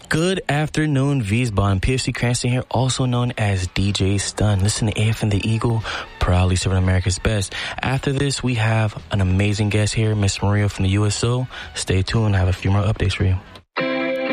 Good afternoon, Wiesbaden. PFC Cranston here, also known as DJ Stun. Listen to AF and the Eagle, proudly serving America's best. After this, we have an amazing guest here, Miss Maria from the USO. Stay tuned. I have a few more updates for you.